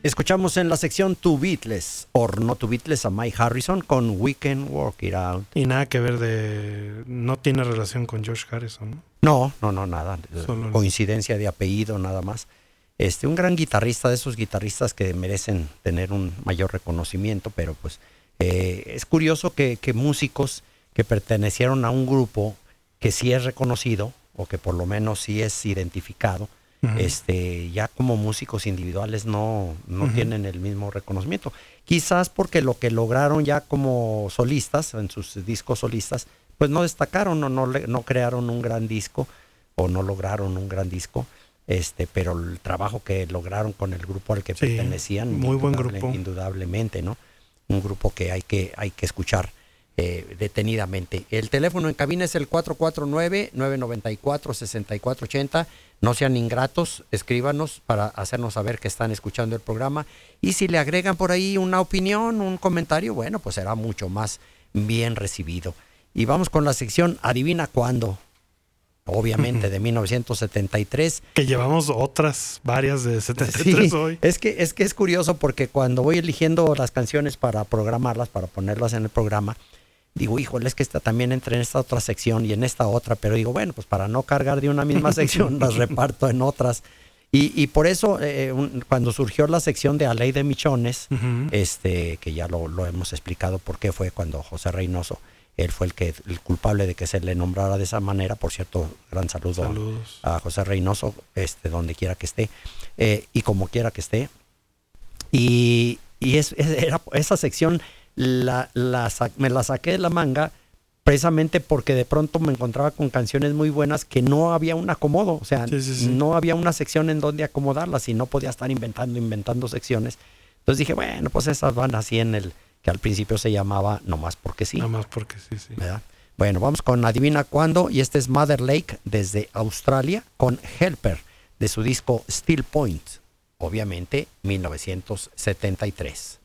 Escuchamos en la sección To Beatles, or No To Beatles, a Mike Harrison con We Can Work It Out. Y nada que ver no tiene relación con George Harrison, ¿no? No, nada. Solo Coincidencia de apellido, nada más. Un gran guitarrista, de esos guitarristas que merecen tener un mayor reconocimiento, pero pues es curioso que músicos que pertenecieron a un grupo que sí es reconocido, o que por lo menos sí es identificado, ya como músicos individuales no tienen el mismo reconocimiento. Quizás porque lo que lograron ya como solistas, en sus discos solistas, pues no destacaron o no crearon un gran disco, o no lograron un gran disco, pero el trabajo que lograron con el grupo al que pertenecían, muy buen grupo, indudablemente, ¿no? Un grupo que hay que escuchar detenidamente. El teléfono en cabina es el 449-994-6480. No sean ingratos, escríbanos para hacernos saber que están escuchando el programa, y si le agregan por ahí una opinión, un comentario, bueno, pues será mucho más bien recibido. Y vamos con la sección Adivina Cuándo, obviamente de 1973. Que llevamos varias de 73 hoy. Es que es curioso, porque cuando voy eligiendo las canciones para programarlas, para ponerlas en el programa, digo, híjole, es que esta también entra en esta otra sección y en esta otra, pero digo, bueno, pues para no cargar de una misma sección, las reparto en otras. Y por eso, cuando surgió la sección de A Ley de Michones, que ya lo hemos explicado por qué fue cuando José Reynoso, él fue el culpable de que se le nombrara de esa manera. Por cierto, gran saludos a José Reynoso, donde quiera que esté, y como quiera que esté. Y era esa sección me la saqué de la manga precisamente porque de pronto me encontraba con canciones muy buenas que no había un acomodo, o sea, no había una sección en donde acomodarlas, y no podía estar inventando secciones. Entonces dije, bueno, pues esas van así en el que al principio se llamaba Nomás Porque Sí. Nomás Porque Sí. ¿Verdad? Bueno, vamos con Adivina Cuándo, y este es Mother Lake desde Australia con Helper de su disco Steel Point, obviamente 1973.